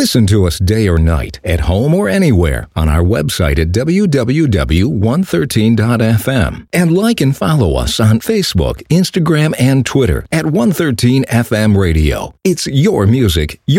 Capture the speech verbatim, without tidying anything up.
Listen to us day or night, at home or anywhere, on our website at w w w dot one thirteen dot f m. And like and follow us on Facebook, Instagram, and Twitter at one thirteen F M Radio. It's your music, your